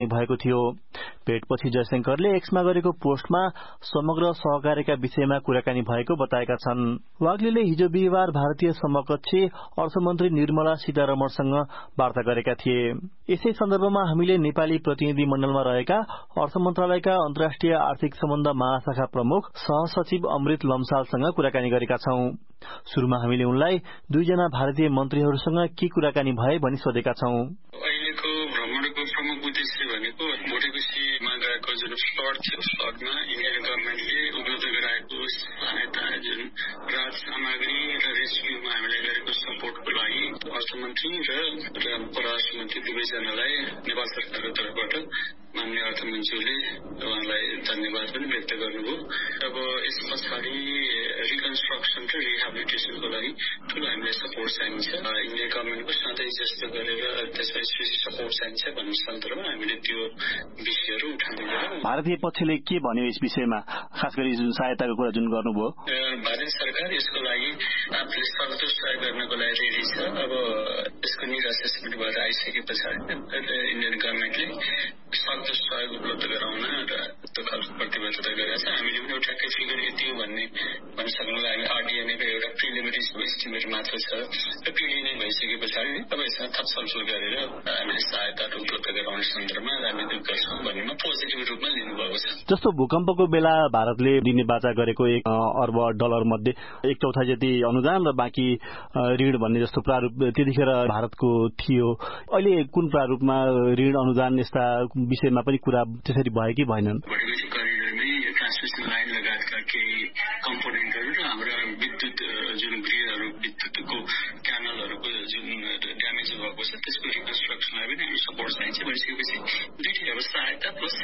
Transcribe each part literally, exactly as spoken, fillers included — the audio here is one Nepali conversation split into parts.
भएको थियो। भेटपछि जयशंकरले एक्समा गरेको पोस्टमा समग्र सहकार्यका विषयमा कुराकानी भएको बताएका छन्। वाग्लेले हिजो बिहिबार भारतीय समकक्षी अर्थमन्त्री निर्मला सीतारमणसँग वार्ता गरेका थिए। यसै सन्दर्भमा हामीले नेपाली प्रतिनिधि मण्डलमा रहेका अर्थ मन्त्रालयका अन्तर्राष्ट्रिय आर्थिक सम्बन्ध महाशाखा प्रमुख सहसचिव अमृत लम्सालसँग कुराकानी गरेका छौं। सुरुमा हामीले उनलाई दुईजना भारतीय मन्त्रीहरूसँग के कुराकानी भए भनी सोधेका छौं। अहिलेको भ्रमणको प्रमुख उद्देश्य भनेको भोटेकोसीमा गएको जुन स्लट थियो, स्लटमा इन्डियन गभर्मेन्टले उपलब्ध गराएको सहायता, जुन राहत सामग्री र रेस्क्युमा हामीले गरेको सपोर्टको लागि अर्थमन्त्री र परराष्ट्र मन्त्री दुवैजनालाई नेपाल सरकारको तर्फबाट माननीय अर्थमन्त्रीले उहाँलाई धन्यवाद पनि व्यक्त गर्नुभयो। अब यस पछाडि रिकन्स्ट्रक्सन र रिहेबिलिटेसनको लागि ठूलो हामीलाई सपोर्ट चाहिन्छ। इन्डियन गभर्मेन्टको सधैँ जस्तो गरेर त्यसमा स्पेसिफिक सपोर्ट चाहिन्छ भन्ने सन्दर्भमा हामीले त्यो विषयहरू उठाउँदै। भारतीय पक्षले के भन्यो यस विषयमा, खास गरी जुन सहायताको कुरा जुन गर्नुभयो? भारत सरकार यसको लागि आफूले सक्दो सहयोग गर्नको लागि रेडी छ। अब यसको निड असेसमेन्ट भएर आइसके पछाडि इन्डियन गभर्मेन्टले सक्दो सहयोग उपलब्ध गराउन र त्यो खालको प्रतिबद्धता गरेका छ। हामीले पनि एउटा ठ्याक्कै फिगर यति हो भन्ने भन्न सक्नुलाई हामी आरडिएनएको एउटा प्रिलिमिनरी एस्टिमेट मात्र छ र पिडी नै भइसके पछाडि अब यसमा थप छलफल गरेर हामीले सहायताहरू उपलब्ध गराउने सन्दर्भमा रणनीति गर्छौँ भन्नेमा पोजिटिभ रूपमा लिनुभएको छ। जस्तो भूकम्पको बेला भारतले दिने बाचा गरेको एक अर्ब डलर मध्ये एक चौथाइ जति अनुदान र बाँकी ऋण भन्ने जस्तो प्रारूप त्यतिखेर भारतको थियो। अहिले कुन प्रारूपमा ऋण अनुदान यस्ता विषयमा पनि कुरा त्यसरी भयो कि भएनन्? भोटेकोसी करिडरमै ट्रान्समिसन लाइन लगायतका केही कम्पोनेन्टहरू र हाम्रा विद्युत जुन ग्रिडहरू, विद्युतको क्यानलहरूको जुन ड्यामेज भएको छ त्यसको रिकन्स्ट्रक्सनलाई पनि हामी सपोर्ट चाहिन्छ भनिसकेपछि दुईटै अब सहायता प्लस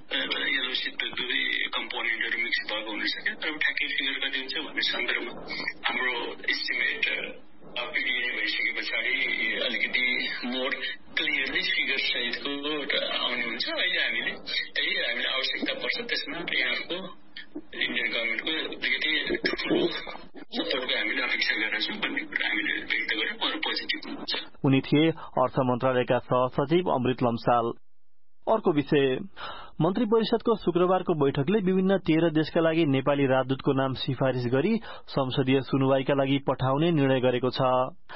यसोसित दुवै कम्पोनेन्टहरू मिक्स भएको हुनसक्छ। तर ठ्याक्कै फिगर कति हुन्छ भन्ने सन्दर्भमा हाम्रो एस्टिमेट पिडिए भइसके पछाडि अलिकति मोर क्लियरली फिगर सहितको आउने हुन्छ। अहिले हामीले यही हामीले आवश्यकता पर्छ, त्यसमा यहाँको इन्डियन गभर्मेन्टको अलिकति ठुलो सपोर्टको हामीले अपेक्षा गरेका छौँ भन्ने कुरा हामीले व्यक्त गरेर अरू पोजिटिभ हुन्छ। उनी थिए अर्थ मन्त्रालयका सहसचिव अमृत लम्साल। अर्को विषय, मन्त्री परिषदको शुक्रबारको बैठकले विभिन्न तेह्र देशका लागि नेपाली राजदूतको नाम सिफारिश गरी संसदीय सुनवाईका लागि पठाउने निर्णय गरेको छ।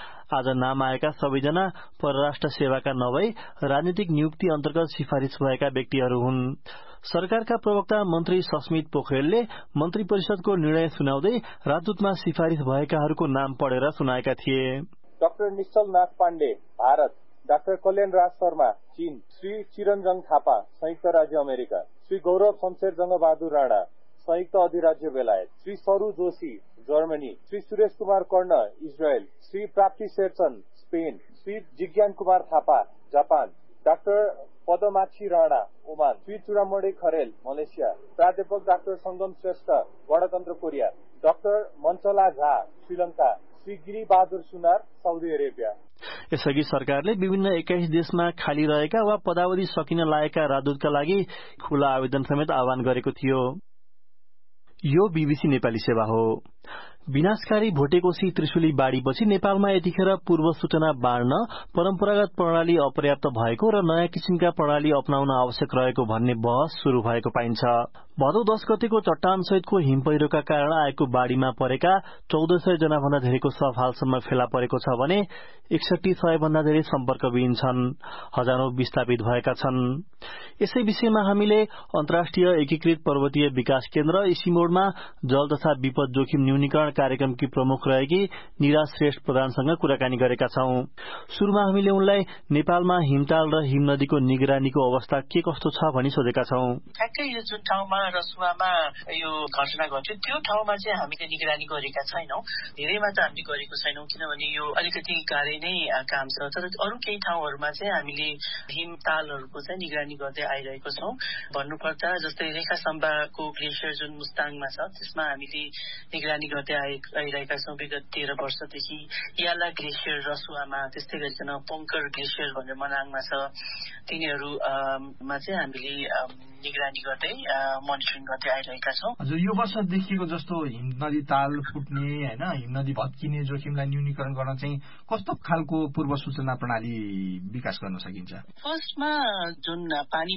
आज नाम आएका सबैजना परराष्ट्र सेवाका नभई राजनीतिक नियुक्ति अन्तर्गत सिफारिश भएका व्यक्तिहरू हुन्। सरकारका प्रवक्ता मन्त्री सस्मित पोखरेलले मन्त्री परिषदको निर्णय सुनाउँदै राजदूतमा सिफारिश भएकाहरूको नाम पढेर सुनाएका थिए। डाक्टर निश्चल नाथ पाण्डे, भारत। डाक्टर कल्याण राज शर्मा, चीन। श्री चिरञ्जन थापा, संयुक्त राज्य अमेरिका। श्री गौरव शमशेर जंगबहादुर राणा, संयुक्त अधिराज्य बेलायत। श्री सरू जोशी, जर्मनी। श्री सुरेश कुमार कर्ण, इजरायल। श्री प्राप्ति Sherchan, Spain. Shri जिज्ञान Kumar Thapa, Japan. Doctor पदमाक्षी Rana, Oman. Shri Chudamani Kharel, Malaysia. प्राध्यापक डाक्टर संगम श्रेष्ठ, गणतन्त्र कोरिया। डाक्टर मञ्चला झा, श्रीलंका। श्री गिरी बहादुर सुनार, साउदी अरेबिया। यसअघि सरकारले विभिन्न एक्काइस देशमा खाली रहेका वा पदावधि सकिन लागेका राजदूतका लागि खुला आवेदन समेत आह्वान गरेको थियो। यो बीबीसी नेपाली सेवा हो। विनाशकारी भोटेकोसी त्रिशुली बाढ़ीपछि नेपालमा यतिखेर पूर्व सूचना बाँड्न परम्परागत प्रणाली अपर्याप्त भएको र नयाँ किसिमका प्रणाली अपनाउन आवश्यक रहेको भन्ने बहस शुरू भएको पाइन्छ। भदौ दश गतेको चट्टान सहितको हिम पहिरोका कारण आएको बाढ़ीमा परेका चौध सय जना भन्दा धेरैको शव हालसम्म फेला परेको छ भने एकसठी सय भन्दा धेरै सम्पर्कविहीन छन्। हजारौं विस्थापित भएका छन्। यसै विषयमा हामीले अन्तर्राष्ट्रिय एकीकृत पर्वतीय विकास केन्द्र इसिमोडमा जल तथा विपद जोखिम न्यूनीकरण कार्यक्रमकी प्रमुख रहेकी निरा श्रेष्ठ प्रधानसँग कुराकानी गरेका छौं। सुरुमा हामीले उनलाई नेपालमा हिमताल र हिम नदीको निगरानीको अवस्था के कस्तो छ भनी सोधेका छौं। ठ्याक्कै यो जुन ठाउँमा रसुवामा यो घटना घट्यो त्यो ठाउँमा चाहिँ हामीले निगरानी गरेका छैनौं। धेरैमा त हामीले गरेको छैनौं किनभने यो अलिकति गाह्रै नै काम छ। तर अरू केही ठाउँहरूमा चाहिँ हामीले हिमतालहरूको चाहिँ निगरानी गर्दै आइरहेको छौं। भन्नुपर्दा जस्तै रेखा सम्बाको ग्लेसियर जुन मुस्ताङमा छ त्यसमा हामीले निगरानी गर्दै आइरहेका छौं विगत तेह्र वर्षदेखि। याला ग्लेसियर रसुवामा, त्यस्तै गरिकन पोङ्कर ग्लेसियर भनेर मनाङमा छ, तिनीहरूमा चाहिँ हामीले निगरानी गर्दै मोनिटरिङ गर्दै आइरहेका छौं। हजुर, यो वर्ष देखिएको जस्तो हिम नदी ताल फुट्ने हैन हिम नदी भत्किने जोखिमलाई न्यूनीकरण गर्न चाहिँ कस्तो खालको पूर्व सूचना प्रणाली विकास गर्न सकिन्छ? फर्स्टमा जुन पानी